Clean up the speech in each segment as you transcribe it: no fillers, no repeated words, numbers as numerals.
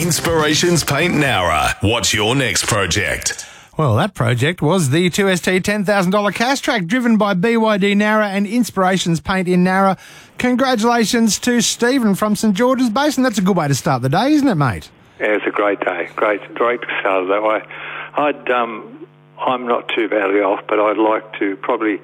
Inspirations Paint Nowra. What's your next project? Well, that project was the 2ST $10,000 cash track driven by BYD Nowra and Inspirations Paint in Nowra. Congratulations to Stephen from St George's Basin. That's a good way to start the day, isn't it, mate? Yeah, it's a great day. Great to start it that way. I'm not too badly off, but I'd like to probably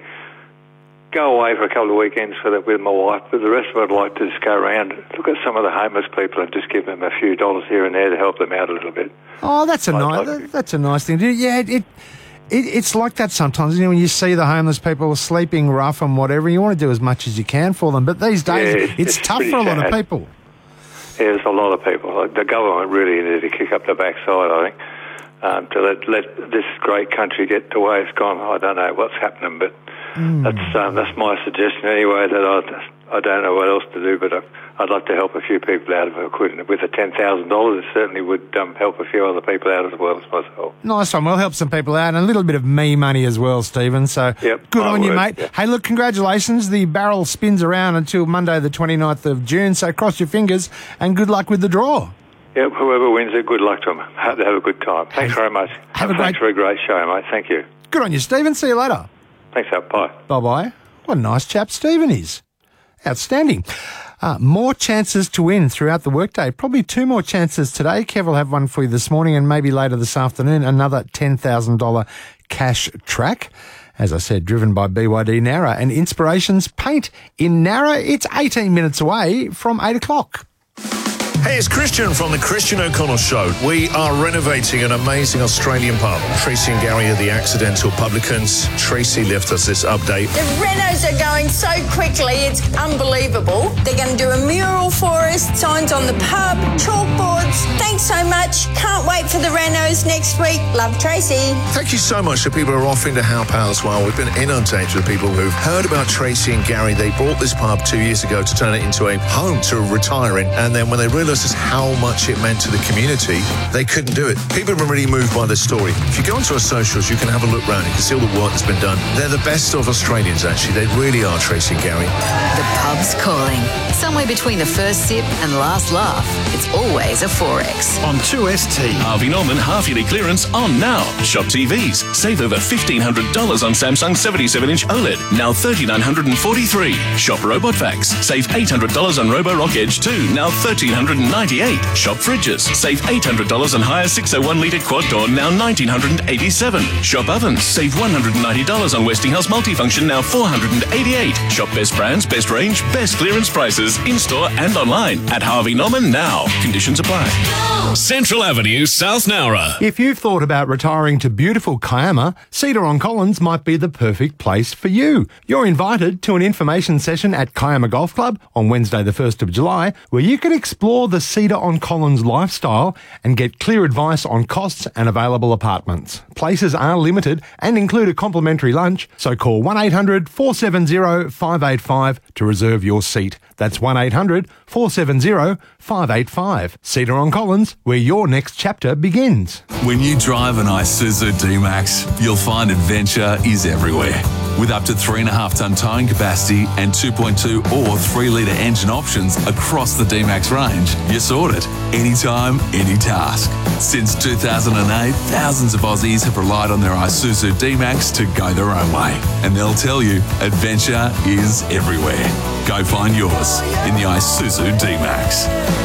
go away for a couple of weekends with my wife, but the rest of it I'd like to just go around, look at some of the homeless people and just give them a few dollars here and there to help them out a little bit. Oh, that's a nice thing to do. Yeah, it's like that sometimes. You know, when you see the homeless people sleeping rough and whatever, you want to do as much as you can for them. But these days, it's tough for a lot of people. Yeah, there's a lot of people. The government really needed to kick up the backside, I think, to let this great country get the way it's gone. I don't know what's happening, but that's my suggestion anyway. That I don't know what else to do, but I'd love to help a few people out if I could. With the $10,000, it certainly would help a few other people out as well as myself. Nice one. We'll help some people out, and a little bit of me money as well, Stephen. So good on you, mate. Yep. Hey, look, congratulations. The barrel spins around until Monday the 29th of June, so cross your fingers and good luck with the draw. Yep, whoever wins it, good luck to them. Hope they have a good time. Thanks very much. Thanks for a great show, mate. Thank you. Good on you, Stephen. See you later. Thanks, bye. Bye-bye. What a nice chap Stephen is. Outstanding. More chances to win throughout the workday. Probably 2 more chances today. Kev will have one for you this morning and maybe later this afternoon, another $10,000 cash track. As I said, driven by BYD Nowra and Inspirations Paint in Nowra. It's 18 minutes away from 8 o'clock. Hey, it's Christian from the Christian O'Connell Show. We are renovating an amazing Australian pub. Tracy and Gary are the accidental publicans. Tracy left us this update. The renos are going so quickly, it's unbelievable. They're going to do a mural for us, signs on the pub, chalkboards. Thanks so much. Can't wait for the renos next week. Love, Tracy. Thank you so much to people who are offering to help out as well. We've been inundated with people who've heard about Tracy and Gary. They bought this pub 2 years ago to turn it into a home to retiring, and then when they realised just how much it meant to the community, they couldn't do it. People have been really moved by this story. If you go onto our socials, you can have a look round. You can see all the work that's been done. They're the best of Australians, actually. They really are, Tracy and Gary. The pub's calling. Somewhere between the first sip and last laugh, it's always a 4X. On 2ST. Harvey Norman half-yearly clearance on now. Shop TVs. Save over $1,500 on Samsung 77-inch OLED. Now $3,943. Shop Robot Vacs. Save $800 on Roborock Edge 2. Now $1,398. Shop fridges. Save $800 on higher 601-litre quad door. Now $1,987. Shop ovens. Save $190 on Westinghouse multifunction. Now $488. Shop best brands, best range, best clearance prices in-store and online at Harvey Norman now. Conditions apply. Central Avenue, South Nowra. If you've thought about retiring to beautiful Kiama, Cedar-on-Collins might be the perfect place for you. You're invited to an information session at Kiama Golf Club on Wednesday the 1st of July, where you can explore the Cedar-on-Collins lifestyle and get clear advice on costs and available apartments. Places are limited and include a complimentary lunch, so call 1-800-470-585 to reserve your seat. That's 1-800-470-585. Cedar-on-Collins, where your next chapter begins. When you drive an Isuzu D-Max, you'll find adventure is everywhere. With up to 3.5-ton towing capacity and 2.2 or 3-litre engine options across the D-Max range, you're sorted. Anytime, any task. Since 2008, thousands of Aussies have relied on their Isuzu D-Max to go their own way. And they'll tell you, adventure is everywhere. Go find yours in the Isuzu D-Max.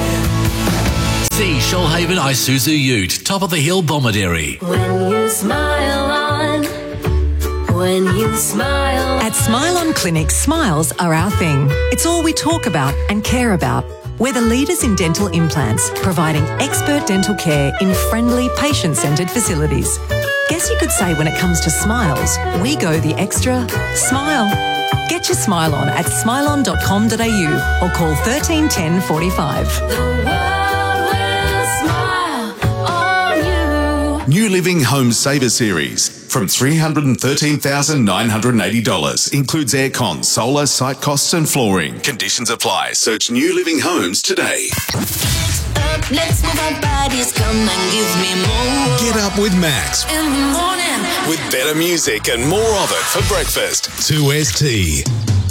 See Shoalhaven Isuzu Ute, top of the hill, Bomaderry. When you smile on, when you smile. At Smile On Clinic, smiles are our thing. It's all we talk about and care about. We're the leaders in dental implants, providing expert dental care in friendly, patient-centred facilities. Guess you could say when it comes to smiles, we go the extra smile. Get your smile on at smileon.com.au or call 13 10 45. The world will smile on you. New Living Home Saver Series from $313,980. Includes aircon, solar, site costs and flooring. Conditions apply. Search New Living Homes today. Let's move our bodies, come and give me more. Get up with Max. In the morning. With better music and more of it for breakfast. 2ST.